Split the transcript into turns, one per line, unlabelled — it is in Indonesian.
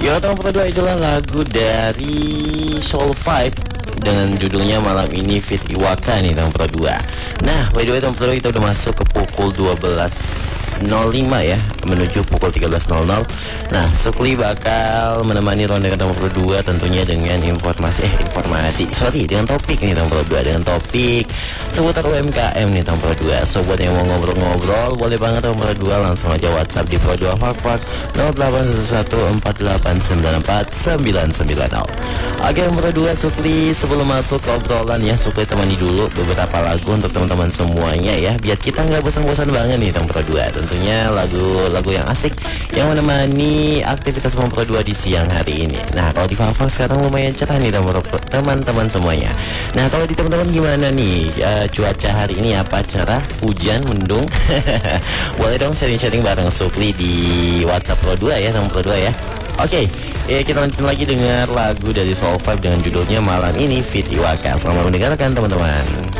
Ya, tahun kedua itulah lagu dari Soul Five dengan judulnya Malam Ini Fit Iwaka nih, tahun kedua. Nah, by the way, tahun kedua kita udah masuk ke pukul 12.05 ya, menuju pukul 13.00. Nah, Sukli bakal menemani ronde tahun kedua tentunya dengan dengan topik nih tahun kedua, dengan topik seputar UMKM nih tahun kedua. So, buat yang mau ngobrol-ngobrol, boleh banget tahun kedua langsung aja WhatsApp di Pro 2 Fakfak 0811488990. Oke, yang kedua Sukli, sebelum masuk ke obrolan ya, Sukli temani dulu beberapa lagu untuk teman-teman semuanya ya, biar kita nggak bosan-bosan banget nih tahun kedua. Tentunya lagu-lagu yang asik yang menemani aktivitas kedua di siang hari ini. Nah, kalau di Fakfak sekarang lumayan cerah nih teman-teman semuanya. Nah, kalau di teman-teman gimana nih cuaca hari ini? Apa cerah, hujan, mendung? Boleh dong sharing-sharing bareng Sukli di WhatsApp Pro 2 ya, tahun kedua ya. Oke, kita lanjut lagi dengar lagu dari Soul Five dengan judulnya Malam Ini Fit Iwaka. Selamat mendengarkan teman-teman.